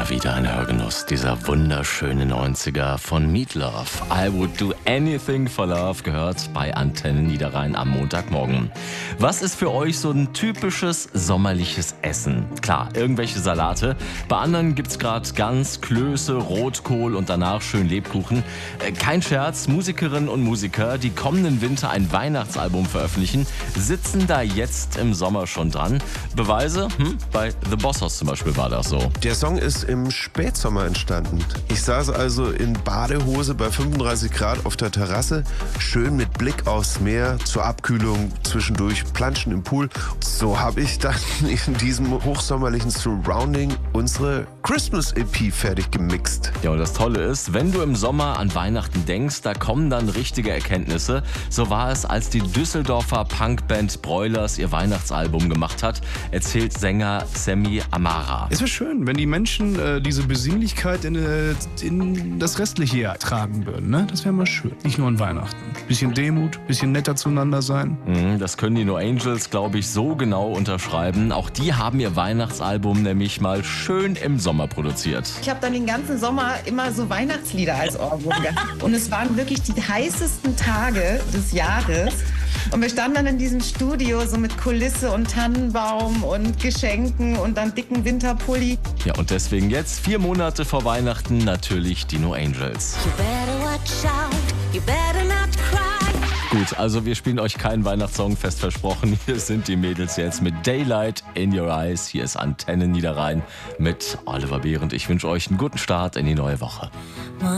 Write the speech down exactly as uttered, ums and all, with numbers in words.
wieder ein Hörgenuss dieser wunderschönen neunziger von Meat Love. I Would Do Anything for Love gehört bei Antenne Niederrhein am Montagmorgen. Was ist für euch so ein typisches sommerliches Essen? Klar, irgendwelche Salate. Bei anderen gibt's gerade Gans, Klöße, Rotkohl und danach schön Lebkuchen. Äh, kein Scherz, Musikerinnen und Musiker, die kommenden Winter ein Weihnachtsalbum veröffentlichen, sitzen da jetzt im Sommer schon dran. Beweise? Hm? Bei The Bossos zum Beispiel war das so. Der Song ist im Spätsommer entstanden. Ich saß also in Badehose bei fünfunddreißig Grad auf der Terrasse, schön mit Blick aufs Meer, zur Abkühlung zwischendurch planschen im Pool. So habe ich dann in diesem hochsommerlichen Surrounding unsere Christmas-E P fertig gemixt. Ja, und das Tolle ist, wenn du im Sommer an Weihnachten denkst, da kommen dann richtige Erkenntnisse. So war es, als die Düsseldorfer Punkband Broilers ihr Weihnachtsalbum gemacht hat, erzählt Sänger Sammy Amara. Es wäre schön, wenn die Menschen äh, diese Besinnlichkeit in, äh, in das restliche Jahr tragen würden. Ne? Das wäre mal schön. Nicht nur an Weihnachten. Bisschen Demut, bisschen netter zueinander sein. Mhm, das können die No Angels, glaube ich, so genau unterschreiben. Auch die haben ihr Weihnachtsalbum nämlich mal schön im Sommer produziert. Ich habe dann den ganzen Sommer immer so Weihnachtslieder als Ohrwurm gehabt. Und es waren wirklich die heißesten Tage des Jahres. Und wir standen dann in diesem Studio so mit Kulisse und Tannenbaum und Geschenken und dann dicken Winterpulli. Ja, und deswegen jetzt, vier Monate vor Weihnachten, natürlich die No Angels. You better watch out, you better not cry. Gut, also wir spielen euch keinen Weihnachtssong, fest versprochen. Hier sind die Mädels jetzt mit Daylight in Your Eyes. Hier ist Antenne Niederrhein mit Oliver Behrendt. Ich wünsche euch einen guten Start in die neue Woche.